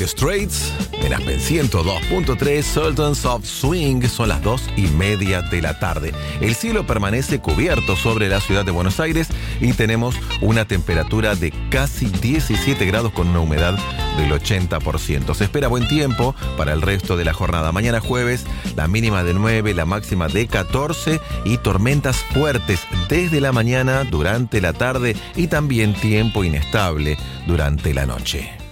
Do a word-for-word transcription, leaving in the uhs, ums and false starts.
Dire Straits, en Aspen ciento dos punto tres, Sultans of Swing, son las dos y media de la tarde. El cielo permanece cubierto sobre la ciudad de Buenos Aires y tenemos una temperatura de casi diecisiete grados con una humedad del ochenta por ciento. Se espera buen tiempo para el resto de la jornada. Mañana jueves, la mínima de nueve, la máxima de catorce y tormentas fuertes desde la mañana, durante la tarde y también tiempo inestable durante la noche.